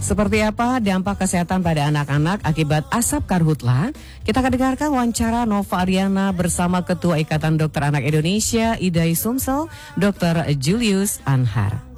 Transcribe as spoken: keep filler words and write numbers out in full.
Seperti apa dampak kesehatan pada anak-anak akibat asap karhutla? Kita akan dengarkan wawancara Nova Ariana bersama Ketua Ikatan Dokter Anak Indonesia, Idai Sumsel, Dokter Julius Anhar.